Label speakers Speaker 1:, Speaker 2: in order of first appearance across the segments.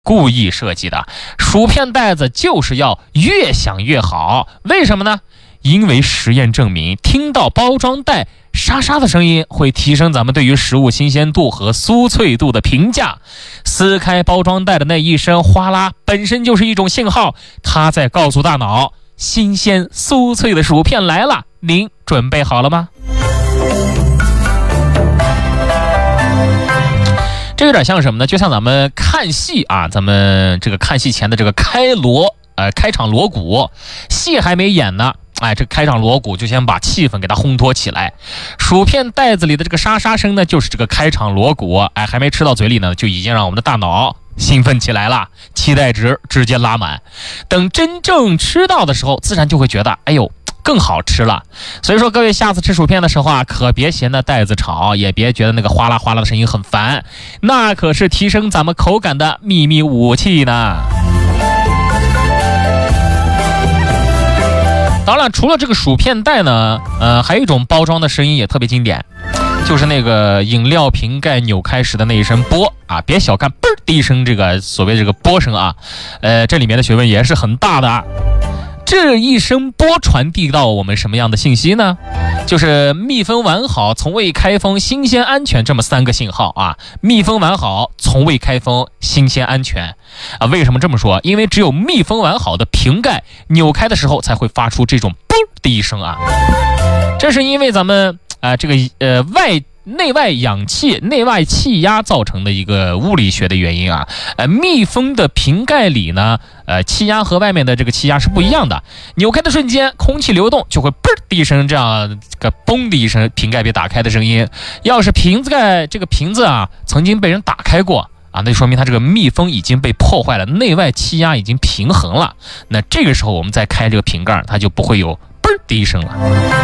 Speaker 1: 故意设计的，薯片袋子就是要越响越好。为什么呢？因为实验证明，听到包装袋沙沙的声音会提升咱们对于食物新鲜度和酥脆度的评价。撕开包装袋的那一声哗啦本身就是一种信号，它在告诉大脑，新鲜酥脆的薯片来了，您准备好了吗？这有点像什么呢？就像咱们看戏啊，咱们这个看戏前的这个开场锣鼓，戏还没演呢，这开场锣鼓就先把气氛给它烘托起来。薯片袋子里的这个沙沙声呢，就是这个开场锣鼓，还没吃到嘴里呢，就已经让我们的大脑兴奋起来了，期待值直接拉满。等真正吃到的时候，自然就会觉得，哎呦，更好吃了。所以说各位下次吃薯片的时候啊，可别嫌那袋子吵，也别觉得那个哗啦哗啦的声音很烦，那可是提升咱们口感的秘密武器呢。当然除了这个薯片袋呢，还有一种包装的声音也特别经典，就是那个饮料瓶盖扭开时的那一声啵啊，别小看嘣的一声这个所谓这个啵声啊，这里面的学问也是很大的啊。这一声波传递到我们什么样的信息呢？就是密封完好、从未开封、新鲜安全这么3个信号啊。密封完好、从未开封、新鲜安全啊。为什么这么说？因为只有密封完好的瓶盖扭开的时候才会发出这种嘣的一声啊。这是因为咱们这个内外氧气、内外气压造成的一个物理学的原因啊。密封的瓶盖里呢，气压和外面的这个气压是不一样的。扭开的瞬间，空气流动就会嘣的一声，这样个嘣的一声，瓶盖被打开的声音。要是瓶子啊曾经被人打开过啊，那说明它这个密封已经被破坏了，内外气压已经平衡了。那这个时候我们再开这个瓶盖，它就不会有嘣的一声了。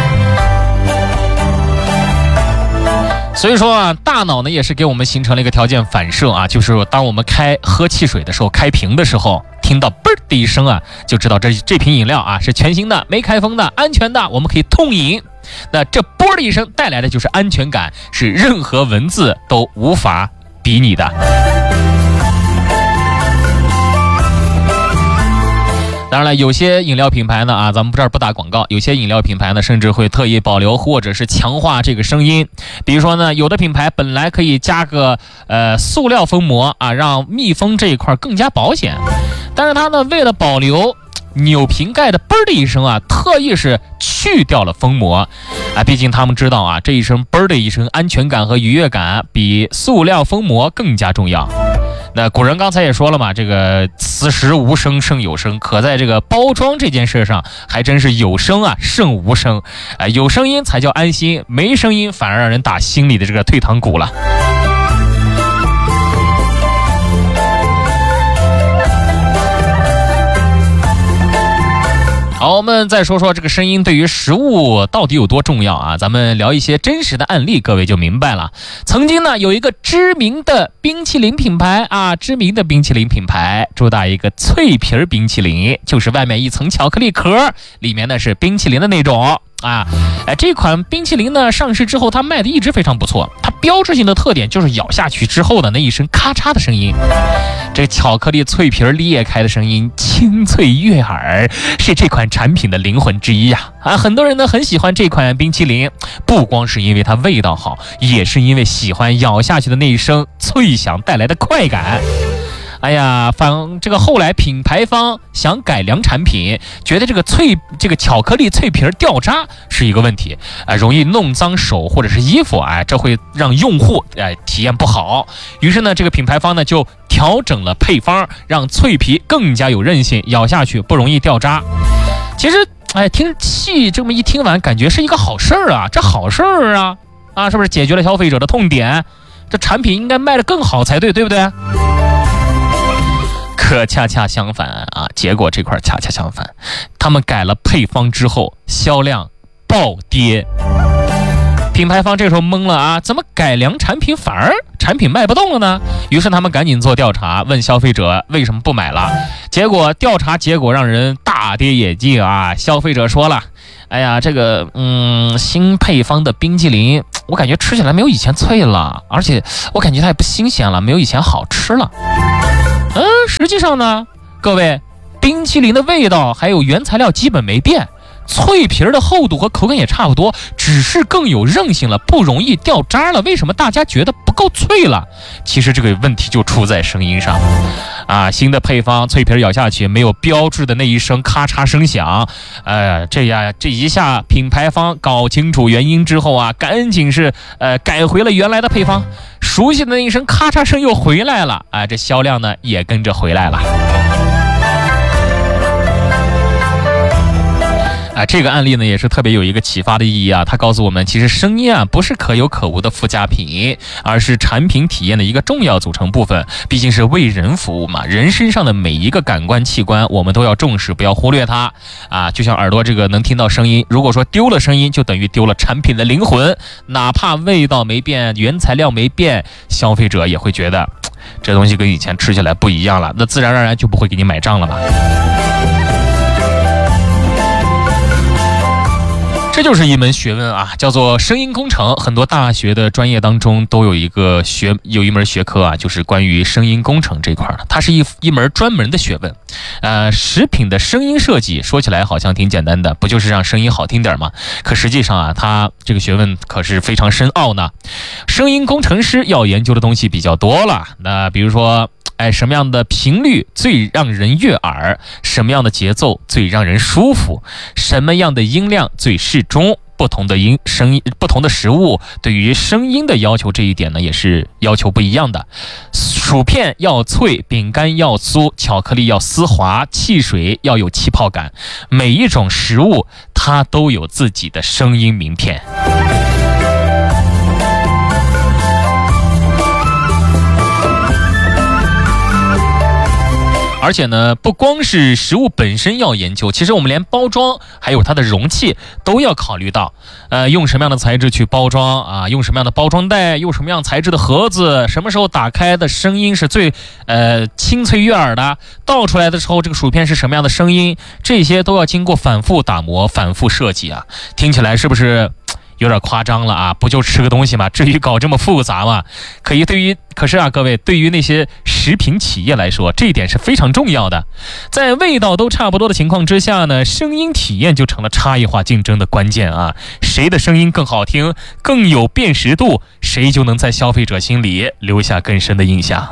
Speaker 1: 所以说啊，大脑呢也是给我们形成了一个条件反射啊，就是当我们喝汽水的时候，开瓶的时候，听到嘣的一声啊，就知道这瓶饮料啊是全新的、没开封的、安全的，我们可以痛饮。那这啵的一声带来的就是安全感，是任何文字都无法比拟的。当然了，有些饮料品牌呢咱们这儿不打广告，有些饮料品牌呢甚至会特意保留或者是强化这个声音。比如说呢，有的品牌本来可以加个塑料封膜啊，让密封这一块更加保险，但是它呢为了保留扭瓶盖的嘣的一声啊，特意是去掉了封膜啊。毕竟他们知道啊，这一声嘣的一声，安全感和愉悦感比塑料封膜更加重要。那古人刚才也说了嘛，这个此时无声胜有声，可在这个包装这件事上还真是有声啊胜无声有声音才叫安心，没声音反而让人打心里的这个退堂鼓了。好，我们再说说这个声音对于食物到底有多重要啊？咱们聊一些真实的案例，各位就明白了。曾经呢，有一个知名的冰淇淋品牌主打一个脆皮冰淇淋，就是外面一层巧克力壳，里面呢是冰淇淋的那种啊。这款冰淇淋呢上市之后，它卖的一直非常不错。它标志性的特点就是咬下去之后的那一声咔嚓的声音，这巧克力脆皮裂开的声音清脆悦耳，是这款产品的灵魂之一啊！很多人呢很喜欢这款冰淇淋，不光是因为它味道好，也是因为喜欢咬下去的那一声脆响带来的快感。这个后来品牌方想改良产品，觉得这个巧克力脆皮掉渣是一个问题容易弄脏手或者是衣服这会让用户体验不好。于是呢，这个品牌方呢就调整了配方，让脆皮更加有韧性，咬下去不容易掉渣。其实听戏这么一听完，感觉是一个好事儿啊，这好事儿啊是不是解决了消费者的痛点？这产品应该卖得更好才对，对不对？可恰恰相反结果这块恰恰相反，他们改了配方之后，销量暴跌。品牌方这时候懵了怎么改良产品反而产品卖不动了呢？于是他们赶紧做调查，问消费者为什么不买了。调查结果让人大跌眼镜消费者说了，这个新配方的冰淇淋，我感觉吃起来没有以前脆了，而且我感觉它也不新鲜了，没有以前好吃了。 实际上呢，各位，冰淇淋的味道还有原材料基本没变，脆皮的厚度和口感也差不多，只是更有韧性了，不容易掉渣了。为什么大家觉得不够脆了？其实这个问题就出在声音上啊！新的配方，脆皮咬下去没有标志的那一声咔嚓声响，这一下品牌方搞清楚原因之后啊，赶紧是改回了原来的配方，熟悉的那一声咔嚓声又回来了啊，这销量呢也跟着回来了。这个案例呢也是特别有一个启发的意义啊，它告诉我们，其实声音啊不是可有可无的附加品，而是产品体验的一个重要组成部分。毕竟是为人服务嘛，人身上的每一个感官器官我们都要重视，不要忽略它啊。就像耳朵这个能听到声音，如果说丢了声音，就等于丢了产品的灵魂。哪怕味道没变，原材料没变，消费者也会觉得这东西跟以前吃起来不一样了，那自然而然就不会给你买账了吧。这就是一门学问啊，叫做声音工程。很多大学的专业当中都有一门学科啊，就是关于声音工程这块的，它是一门专门的学问。食品的声音设计说起来好像挺简单的，不就是让声音好听点吗？可实际上啊，它这个学问可是非常深奥呢。声音工程师要研究的东西比较多了，那比如说什么样的频率最让人悦耳？什么样的节奏最让人舒服？什么样的音量最适中？不同的食物对于声音的要求，这一点呢也是要求不一样的。薯片要脆，饼干要酥，巧克力要丝滑，汽水要有气泡感。每一种食物它都有自己的声音名片。而且呢，不光是食物本身要研究，其实我们连包装还有它的容器都要考虑到。用什么样的材质去包装啊？用什么样的包装袋？用什么样材质的盒子？什么时候打开的声音是最清脆悦耳的？倒出来的时候，这个薯片是什么样的声音？这些都要经过反复打磨、反复设计啊。听起来是不是有点夸张了啊？不就吃个东西吗？至于搞这么复杂吗？可是啊，各位，对于那些食品企业来说，这一点是非常重要的。在味道都差不多的情况之下呢，声音体验就成了差异化竞争的关键啊。谁的声音更好听，更有辨识度，谁就能在消费者心里留下更深的印象。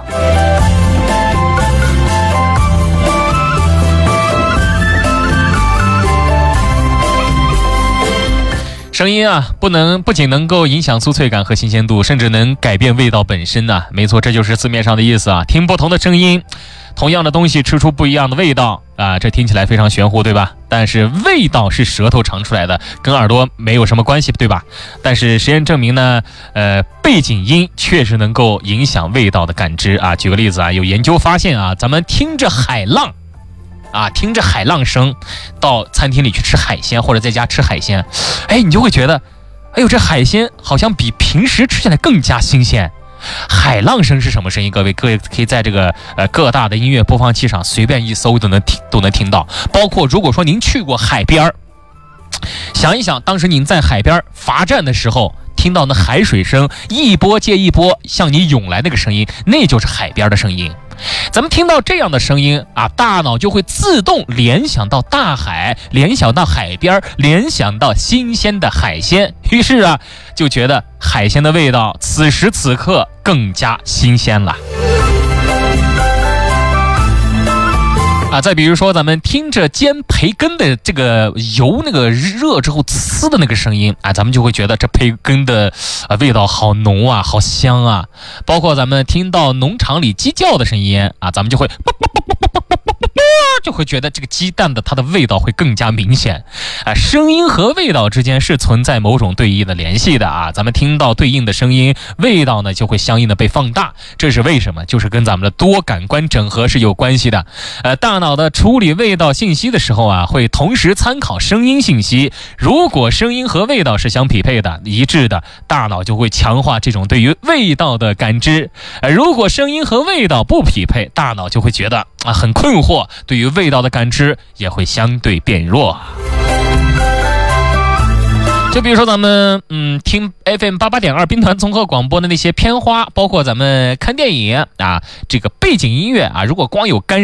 Speaker 1: 声音啊，不仅能够影响酥脆感和新鲜度，甚至能改变味道本身啊。没错，这就是字面上的意思啊。听不同的声音，同样的东西吃出不一样的味道啊，这听起来非常玄乎，对吧？但是味道是舌头尝出来的，跟耳朵没有什么关系，对吧？但是实验证明呢，背景音确实能够影响味道的感知啊。举个例子啊，有研究发现啊，咱们听着海浪声到餐厅里去吃海鲜，或者在家吃海鲜，你就会觉得这海鲜好像比平时吃起来更加新鲜。海浪声是什么声音？各位可以在这个各大的音乐播放器上随便一搜都能听到。包括如果说您去过海边，想一想当时您在海边罚站的时候，听到那海水声一波接一波向你涌来那个声音，那就是海边的声音。咱们听到这样的声音啊，大脑就会自动联想到大海，联想到海边，联想到新鲜的海鲜，于是啊，就觉得海鲜的味道此时此刻更加新鲜了。再比如说咱们听着煎培根的这个油那个热之后呲的那个声音咱们就会觉得这培根的味道好浓啊，好香啊。包括咱们听到农场里鸡叫的声音咱们就会觉得这个鸡蛋的它的味道会更加明显声音和味道之间是存在某种对应的联系的咱们听到对应的声音，味道呢就会相应的被放大。这是为什么？就是跟咱们的多感官整合是有关系的。大脑的处理味道信息的时候会同时参考声音信息。如果声音和味道是相匹配的、一致的，大脑就会强化这种对于味道的感知。如果声音和味道不匹配，大脑就会觉得很困惑，对于味道的感知也会相对变弱。 就比如说咱们听 FM88.2兵团综合广播的那些片花，包括咱们看电影啊，这个背景音乐啊，如果光有干